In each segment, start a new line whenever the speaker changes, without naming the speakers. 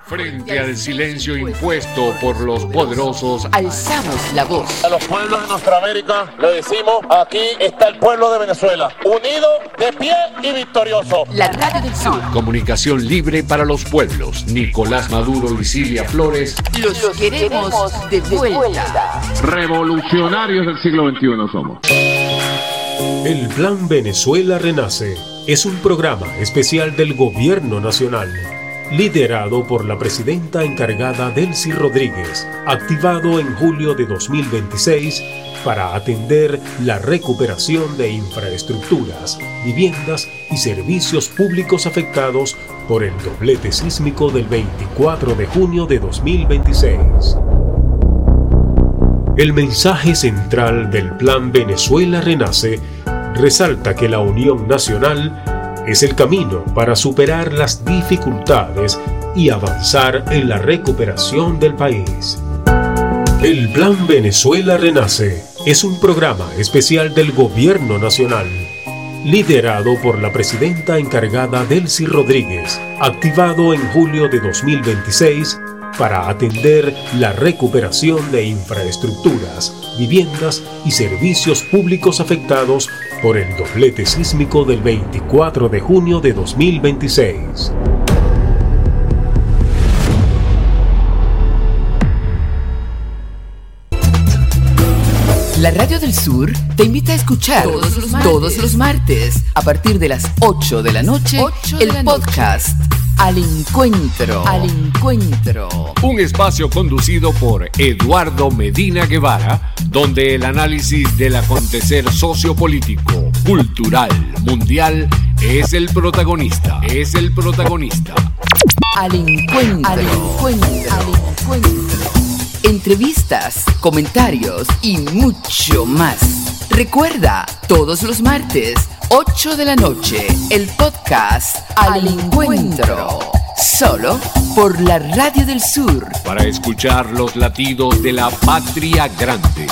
Frente al silencio impuesto por los poderosos,
alzamos la voz.
A los pueblos de nuestra América le decimos, aquí está el pueblo de Venezuela, unido, de pie y victorioso.
La Radio del Sur.
Comunicación libre para los pueblos. Nicolás Maduro y Silvia Flores.
Los queremos de vuelta.
Revolucionarios del siglo XXI somos.
El Plan Venezuela Renace es un programa especial del Gobierno Nacional, liderado por la presidenta encargada Delcy Rodríguez, activado en julio de 2026 para atender la recuperación de infraestructuras, viviendas y servicios públicos afectados por el doblete sísmico del 24 de junio de 2026. El mensaje central del Plan Venezuela Renace resalta que la Unión Nacional es el camino para superar las dificultades y avanzar en la recuperación del país. El Plan Venezuela Renace es un programa especial del Gobierno Nacional, liderado por la presidenta encargada Delcy Rodríguez, activado en julio de 2026 para atender la recuperación de infraestructuras, viviendas y servicios públicos afectados por el doblete sísmico del 24 de junio de 2026.
La Radio del Sur te invita a escuchar todos los martes a partir de las 8 de la noche el podcast Al Encuentro.
Un espacio conducido por Eduardo Medina Guevara, donde el análisis del acontecer sociopolítico, cultural, mundial es el protagonista.
Al Encuentro. Entrevistas, comentarios y mucho más. Recuerda, todos los martes, 8 de la noche, el podcast Al Encuentro. Solo por la Radio del Sur.
Para escuchar los latidos de la patria grande.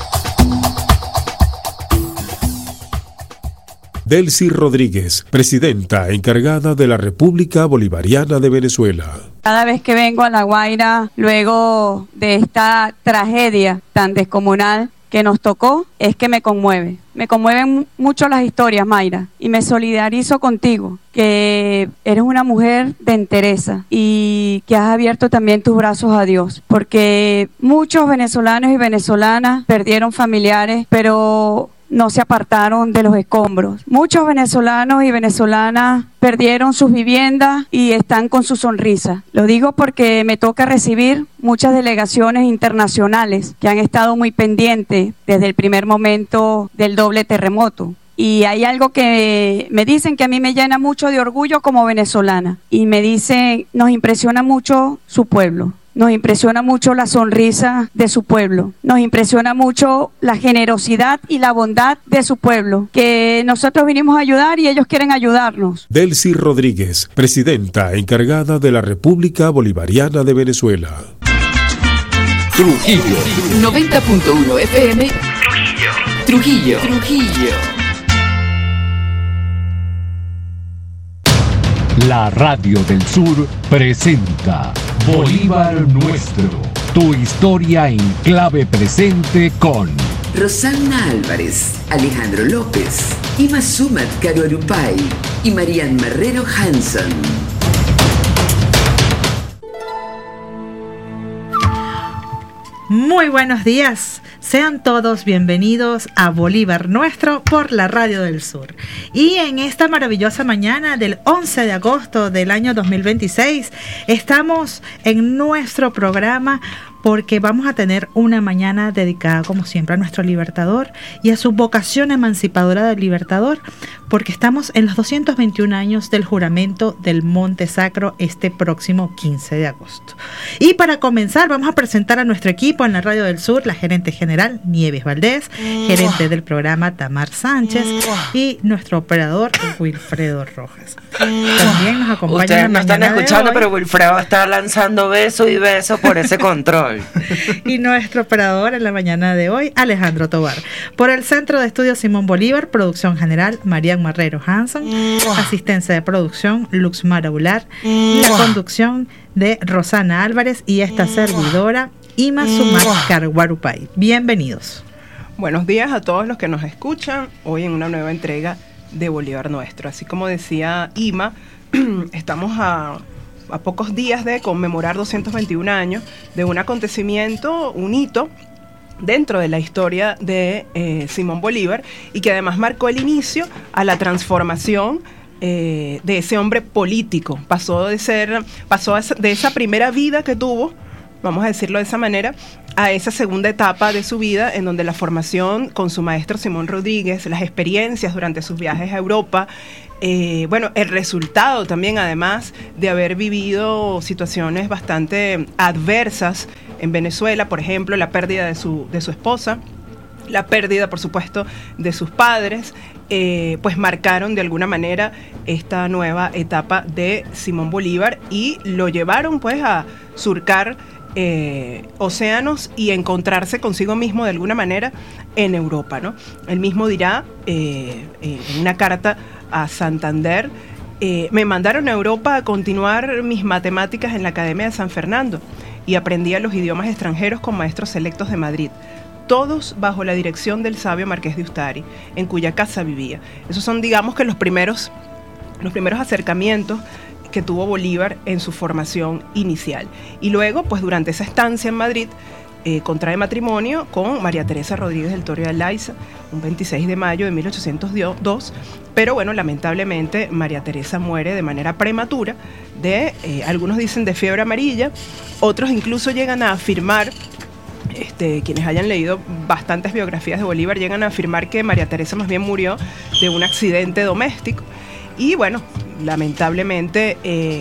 Delcy Rodríguez, presidenta encargada de la República Bolivariana de Venezuela.
Cada vez que vengo a La Guaira, luego de esta tragedia tan descomunal que nos tocó, es que me conmueve. Me conmueven mucho las historias, Mayra, y me solidarizo contigo, que eres una mujer de entereza y que has abierto también tus brazos a Dios, porque muchos venezolanos y venezolanas perdieron familiares, pero no se apartaron de los escombros. Muchos venezolanos y venezolanas perdieron sus viviendas y están con su sonrisa. Lo digo porque me toca recibir muchas delegaciones internacionales que han estado muy pendientes desde el primer momento del doble terremoto. Y hay algo que me dicen que a mí me llena mucho de orgullo como venezolana. Y me dicen, nos impresiona mucho su pueblo. Nos impresiona mucho la sonrisa de su pueblo. Nos impresiona mucho la generosidad y la bondad de su pueblo. Que nosotros vinimos a ayudar y ellos quieren ayudarnos.
Delcy Rodríguez, presidenta encargada de la República Bolivariana de Venezuela.
Trujillo.
90.1 FM. Trujillo.
La Radio del Sur presenta Bolívar Nuestro, tu historia en clave presente con
Rosanna Álvarez, Alejandro López, Ima Sumat Karorupay y Marian Marrero Hanson.
Muy buenos días. Sean todos bienvenidos a Bolívar Nuestro por la Radio del Sur. Y en esta maravillosa mañana del 11 de agosto del año 2026, estamos en nuestro programa porque vamos a tener una mañana dedicada, como siempre, a nuestro Libertador y a su vocación emancipadora del Libertador, porque estamos en los 221 años del juramento del Monte Sacro este próximo 15 de agosto. Y para comenzar, vamos a presentar a nuestro equipo en la Radio del Sur, la gerente general Nieves Valdés, gerente del programa Tamar Sánchez y nuestro operador Wilfredo Rojas. También nos acompaña.
Ustedes no están escuchando, pero Wilfredo está lanzando beso y beso por ese control.
Y nuestro operador en la mañana de hoy, Alejandro Tobar. Por el Centro de Estudios Simón Bolívar, producción general, Marian Marrero Hanson, asistencia de producción, Luxmara Ular, la conducción de Rosana Álvarez y esta servidora, Ima Sumar Guarupay. Bienvenidos.
Buenos días a todos los que nos escuchan hoy en una nueva entrega de Bolívar Nuestro. Así como decía Ima, estamos a pocos días de conmemorar 221 años de un acontecimiento, un hito dentro de la historia de Simón Bolívar, y que además marcó el inicio a la transformación de ese hombre político. Pasó de esa primera vida que tuvo, vamos a decirlo de esa manera, a esa segunda etapa de su vida, en donde la formación con su maestro Simón Rodríguez, las experiencias durante sus viajes a Europa, el resultado también, además de haber vivido situaciones bastante adversas en Venezuela, por ejemplo, la pérdida de su esposa, la pérdida, por supuesto, de sus padres, pues marcaron de alguna manera esta nueva etapa de Simón Bolívar y lo llevaron pues a surcar océanos y encontrarse consigo mismo de alguna manera en Europa, ¿no? Él mismo dirá en una carta a Santander: me mandaron a Europa a continuar mis matemáticas en la Academia de San Fernando y aprendí los idiomas extranjeros con maestros selectos de Madrid, todos bajo la dirección del sabio Marqués de Ustari, en cuya casa vivía. Esos son, digamos, que los primeros acercamientos que tuvo Bolívar en su formación inicial. Y luego, pues durante esa estancia en Madrid, contrae matrimonio con María Teresa Rodríguez del Toro de Alaiza, un 26 de mayo de 1802, pero bueno, lamentablemente María Teresa muere de manera prematura algunos dicen de fiebre amarilla, otros incluso llegan a afirmar, quienes hayan leído bastantes biografías de Bolívar, llegan a afirmar que María Teresa más bien murió de un accidente doméstico. Y bueno, lamentablemente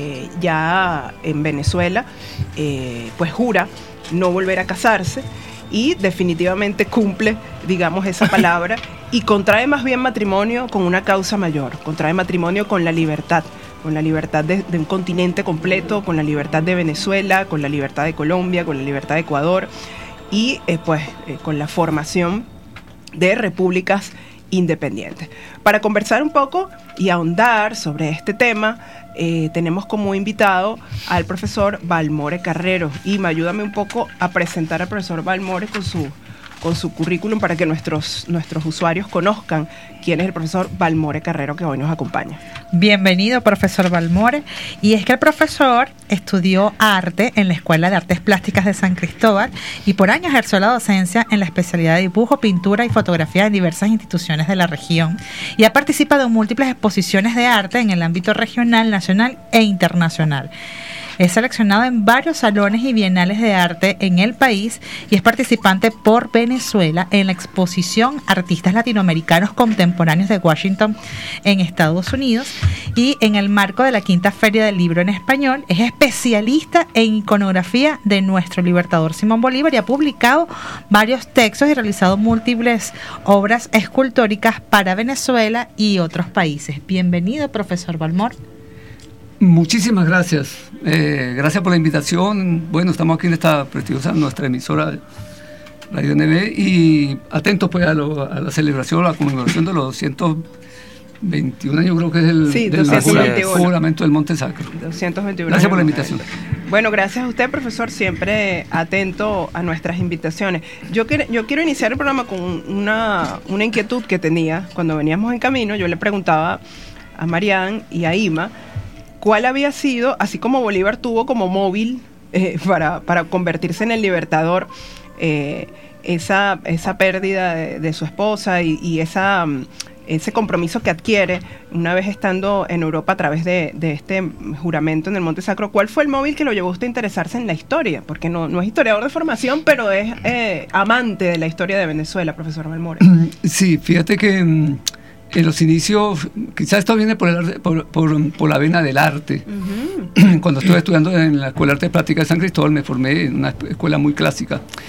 ya en Venezuela pues jura no volver a casarse y definitivamente cumple, digamos, esa palabra y contrae más bien matrimonio con una causa mayor, contrae matrimonio con la libertad de un continente completo, con la libertad de Venezuela, con la libertad de Colombia, con la libertad de Ecuador y con la formación de repúblicas independientes. Para conversar un poco y ahondar sobre este tema, tenemos como invitado al profesor Balmore Carrero. Ima, ayúdame un poco a presentar al profesor Balmore con su currículum para que nuestros usuarios conozcan quién es el profesor Balmore Carrero que hoy nos acompaña.
Bienvenido, profesor Balmore. Y es que el profesor estudió arte en la Escuela de Artes Plásticas de San Cristóbal y por años ejerció la docencia en la especialidad de dibujo, pintura y fotografía en diversas instituciones de la región y ha participado en múltiples exposiciones de arte en el ámbito regional, nacional e internacional. Es seleccionado en varios salones y bienales de arte en el país y es participante por Venezuela en la exposición Artistas Latinoamericanos Contemporáneos de Washington en Estados Unidos y en el marco de la Quinta Feria del Libro en Español es especialista en iconografía de nuestro libertador Simón Bolívar y ha publicado varios textos y realizado múltiples obras escultóricas para Venezuela y otros países. Bienvenido, profesor Balmore.
Muchísimas gracias. Gracias por la invitación. Bueno, estamos aquí en esta prestigiosa nuestra emisora Radio NB y atentos pues a la celebración, a la conmemoración de los 221 años, creo que es el juramento del Monte Sacro.
221
gracias por la invitación.
Bueno, gracias a usted, profesor, siempre atento a nuestras invitaciones. Yo quiero iniciar el programa con una inquietud que tenía cuando veníamos en camino. Yo le preguntaba a Marian y a Ima cuál había sido, así como Bolívar tuvo como móvil para convertirse en el libertador, esa pérdida de su esposa y ese compromiso que adquiere una vez estando en Europa a través de este juramento en el Monte Sacro. ¿Cuál fue el móvil que lo llevó a usted a interesarse en la historia? Porque no es historiador de formación, pero es amante de la historia de Venezuela, profesor Balmore.
Sí, fíjate que en los inicios, quizás esto viene por la vena del arte. Uh-huh. Cuando estuve estudiando en la Escuela de Artes Plásticas de San Cristóbal, me formé en una escuela muy clásica.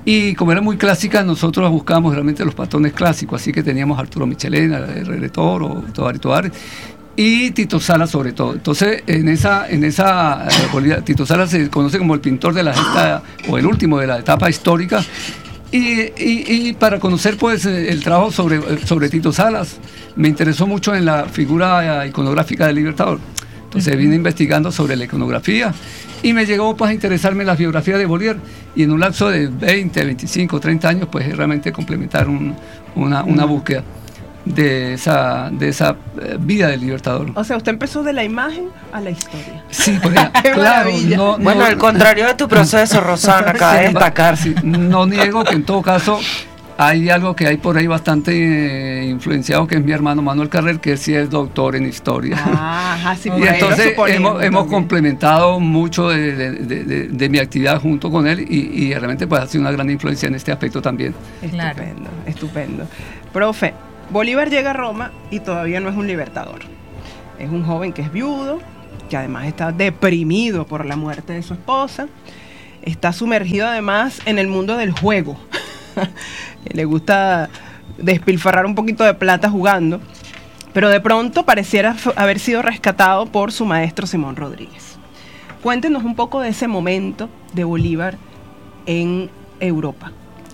Y como era muy clásica, nosotros buscábamos realmente los patrones clásicos, así que teníamos a Arturo Michelena, Herrera Toro, Tovar y Tito Salas sobre todo. Entonces, en esa Tito Salas se conoce como el pintor de la gesta, o el último de la etapa histórica, y para conocer pues el trabajo sobre Tito Salas, me interesó mucho en la figura iconográfica del Libertador. Entonces vine investigando sobre la iconografía y me llegó pues a interesarme en la biografía de Bolívar, y en un lapso de 20, 25, 30 años pues realmente complementar una búsqueda de esa vida del Libertador.
O sea, usted empezó de la imagen a la historia.
Sí, pues, claro.
Bueno, al contrario de tu proceso, Rosana, cabe destacar.
Sí, no niego que en todo caso hay algo que hay por ahí bastante influenciado, que es mi hermano Manuel Carrer, que sí es doctor en historia.
Sí,
y entonces hemos complementado mucho de mi actividad junto con él, y realmente pues ha sido una gran influencia en este aspecto también.
Estupendo. Profe, Bolívar llega a Roma y todavía no es un libertador. Es un joven que es viudo, que además está deprimido por la muerte de su esposa. Está sumergido además en el mundo del juego. Le gusta despilfarrar un poquito de plata jugando, pero de pronto pareciera haber sido rescatado por su maestro Simón Rodríguez. Cuéntenos un poco de ese momento de Bolívar en Europa.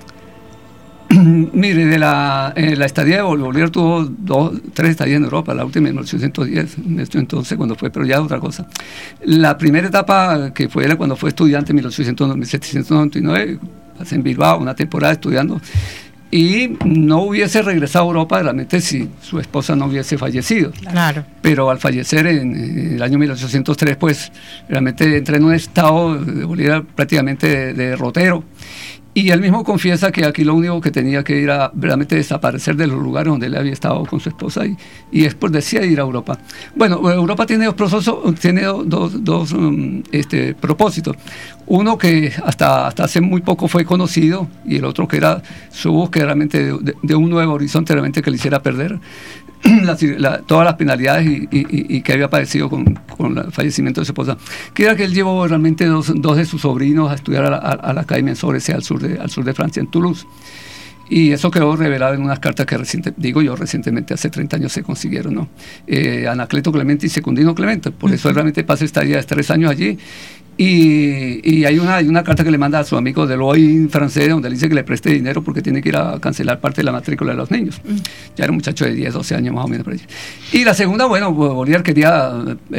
Mire, la estadía de Bolívar tuvo 3 estadías en Europa, la última en 1810, entonces cuando fue, pero ya otra cosa. La primera etapa, que fue cuando fue estudiante en 1799, pasé en Bilbao una temporada estudiando, y no hubiese regresado a Europa realmente si su esposa no hubiese fallecido.
Claro.
Pero al fallecer en el año 1803, pues realmente entré en un estado de Bolívar prácticamente de derrotero. Y él mismo confiesa que aquí lo único que tenía que ir a realmente desaparecer de los lugares donde él había estado con su esposa, y después decía ir a Europa. Bueno, Europa tiene dos propósitos. Uno que hasta hace muy poco fue conocido, y el otro que era su búsqueda realmente de un nuevo horizonte realmente que le hiciera perder todas las penalidades y que había padecido con el fallecimiento de su esposa. Que era que él llevó realmente dos de sus sobrinos a estudiar a la Academia en Sorbonne, al sur de Francia, en Toulouse. Y eso quedó revelado en unas cartas que recientemente, hace 30 años se consiguieron, ¿no? Anacleto Clemente y Secundino Clemente. Por eso él realmente pasa estadía de 3 años allí. Y hay una carta que le manda a su amigo Deloy francés, donde le dice que le preste dinero porque tiene que ir a cancelar parte de la matrícula de los niños. Ya era un muchacho de 10, 12 años más o menos por allí. Y la segunda, bueno, Bolívar quería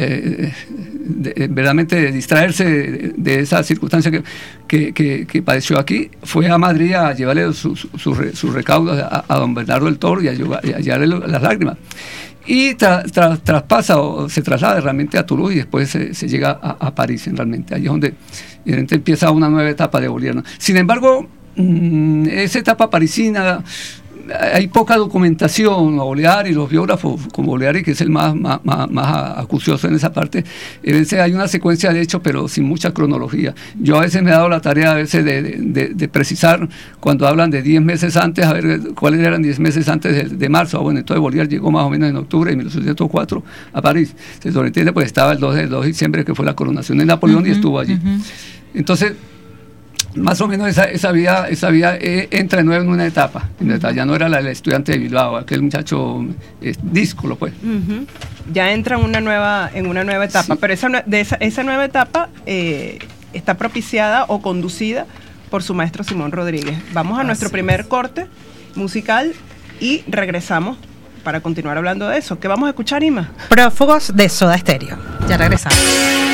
verdaderamente distraerse de esa circunstancia que padeció aquí. Fue a Madrid a llevarle sus recaudos a don Bernardo del Toro y a llevarle las lágrimas. Y traspasa o se traslada realmente a Toulouse, y después se llega a París realmente. Ahí es donde empieza una nueva etapa de Bolívar, ¿no? Sin embargo, esa etapa parisina, hay poca documentación. Bolívar y los biógrafos, como Bolívar, que es el más acucioso en esa parte, hay una secuencia de hechos, pero sin mucha cronología. Yo a veces me he dado la tarea de precisar, cuando hablan de 10 meses antes, a ver cuáles eran 10 meses antes de marzo. Bueno, entonces Bolívar llegó más o menos en octubre de 1804 a París. Se sobreentiende porque estaba el 2 de diciembre, que fue la coronación de Napoleón, y estuvo allí. Entonces, más o menos esa vida entra de nuevo en una etapa. Ya no era el estudiante de Bilbao, aquel muchacho díscolo, pues.
Ya entra en una nueva etapa, sí. Pero esa nueva etapa está propiciada o conducida por su maestro Simón Rodríguez. Vamos a nuestro primer corte musical y regresamos para continuar hablando de eso. ¿Qué vamos a escuchar, Ima?
Prófugos de Soda Stereo. Ya regresamos.